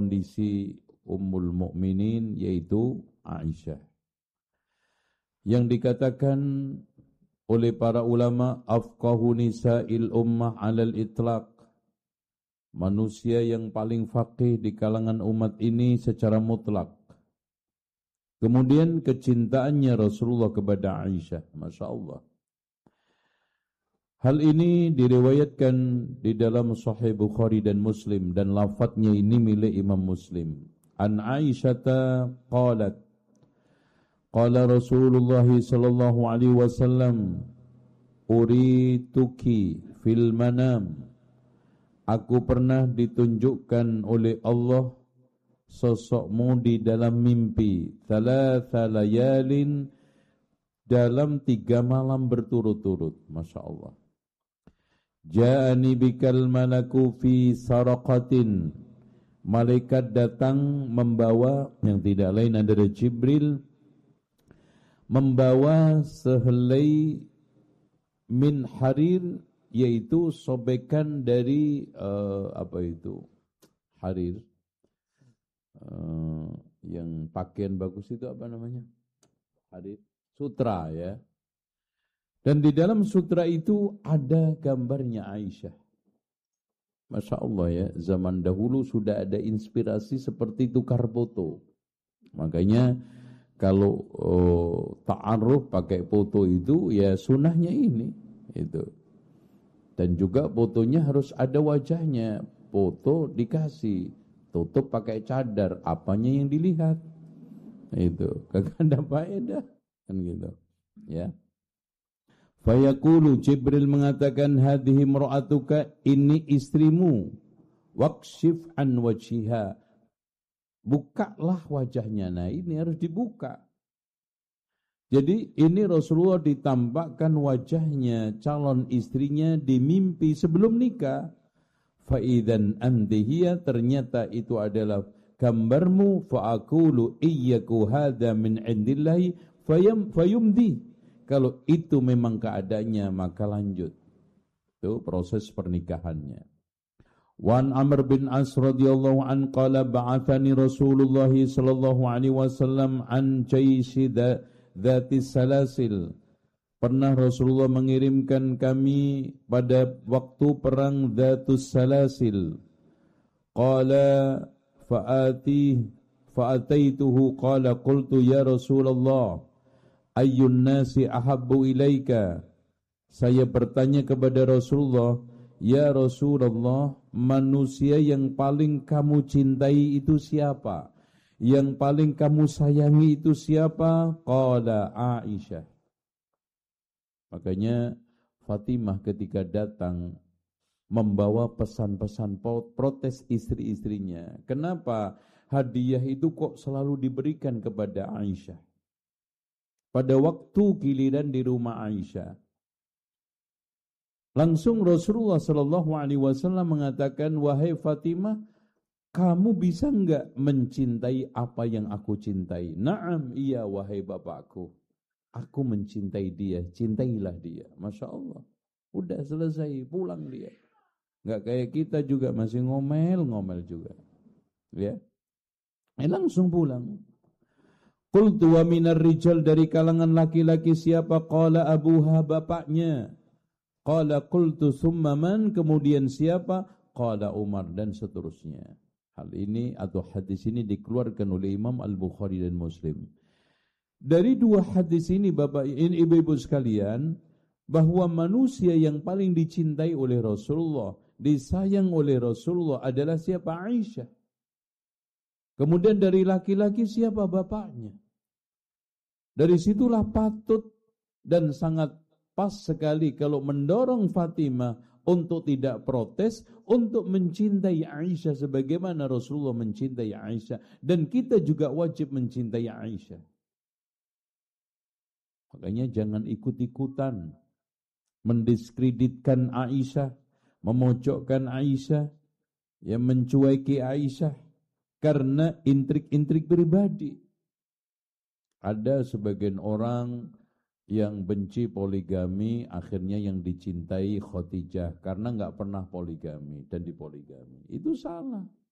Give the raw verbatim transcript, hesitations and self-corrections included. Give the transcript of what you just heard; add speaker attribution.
Speaker 1: kondisi Ummul Mukminin yaitu Aisyah. Yang dikatakan oleh para ulama afqahu nisa'il ummah 'alal itlaq, manusia yang paling faqih di kalangan umat ini secara mutlak. Kemudian kecintaannya Rasulullah kepada Aisyah, Masya Allah. Hal ini diriwayatkan di dalam Sahih Bukhari dan Muslim, dan lafadznya ini milik Imam Muslim. An Aisyata qalat, qala Rasulullah sallallahu alaihi wasallam, urituki fil manam, aku pernah ditunjukkan oleh Allah sosokmu di dalam mimpi, thalatha layalin, dalam tiga malam berturut-turut. Masya Allah. Ja'ani bikal malaku fi saraqatin, malaikat datang membawa, yang tidak lain adalah Jibril, membawa sehelai min harir, yaitu sobekan dari uh, apa itu harir, uh, yang pakaian bagus itu apa namanya, harir, sutra ya. Dan di dalam sutra itu ada gambarnya Aisyah. Masya Allah ya, zaman dahulu sudah ada inspirasi seperti tukar foto. Makanya kalau oh, ta'aruf pakai foto itu ya sunnahnya ini itu. Dan juga fotonya harus ada wajahnya. Foto dikasih, tutup pakai cadar, apanya yang dilihat. Itu kagak ada faedah kan gitu. Ya. Fayaqulu, Jibril mengatakan, hadhihi imra'atuka, ini istrimu, waqshif an wajhiha, bukalah wajahnya. Nah ini harus dibuka. Jadi ini Rasulullah ditampakkan wajahnya calon istrinya di mimpi sebelum nikah. Faidan antihiya, ternyata itu adalah gambarmu. Fa'akulu iyyaku hadha min indillahi fayum, fayumdi. Kalau itu memang keadaannya, maka lanjut. Itu proses pernikahannya. Wan Amr bin As radhiyallahu an qala ba'athani Rasulullah sallallahu alaihi wasallam an jayshi dzati salasil. Pernah Rasulullah mengirimkan kami pada waktu perang Dzatus Salasil. Qala fa'ati fa'ataituhu qala qultu ya Rasulullah, ayyun nasi ahabbu ilaika. Saya bertanya kepada Rasulullah, ya Rasulullah, manusia yang paling kamu cintai itu siapa? Yang paling kamu sayangi itu siapa? Qala Aisyah. Makanya Fatimah ketika datang membawa pesan-pesan protes istri-istrinya. Kenapa hadiah itu kok selalu diberikan kepada Aisyah? Pada waktu giliran di rumah Aisyah, langsung Rasulullah Shallallahu Alaihi Wasallam mengatakan, wahai Fatimah, kamu bisa enggak mencintai apa yang aku cintai? Naam, iya wahai bapakku, aku mencintai dia, cintailah dia. Masya Allah, udah selesai, pulang dia. Enggak kayak kita juga masih ngomel-ngomel juga, ya. Eh, langsung pulang. Qultu wa minar rijal, dari kalangan laki-laki siapa? Qala abuha, bapaknya. Qala qultu summa man, kemudian siapa? Qala Umar, dan seterusnya. Hal ini atau hadis ini dikeluarkan oleh Imam Al-Bukhari dan Muslim. Dari dua hadis ini Bapak ini ibu-ibu sekalian, bahwa manusia yang paling dicintai oleh Rasulullah, disayang oleh Rasulullah adalah siapa? Aisyah. Kemudian dari laki-laki siapa? Bapaknya. Dari situlah patut dan sangat pas sekali kalau mendorong Fatimah untuk tidak protes, untuk mencintai Aisyah sebagaimana Rasulullah mencintai Aisyah. Dan kita juga wajib mencintai Aisyah. Makanya jangan ikut-ikutan mendiskreditkan Aisyah, memojokkan Aisyah, ya, mencueki Aisyah karena intrik-intrik pribadi. Ada sebagian orang yang benci poligami, akhirnya yang dicintai Khadijah karena enggak pernah poligami dan dipoligami. Itu salah.